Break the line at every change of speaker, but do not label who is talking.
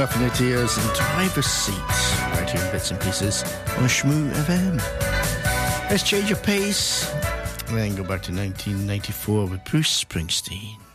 Coffee No Tears and Driver's Seat, right here in Bits and Pieces on Shmoo FM. Let's change of pace and then go back to 1994 with Bruce Springsteen.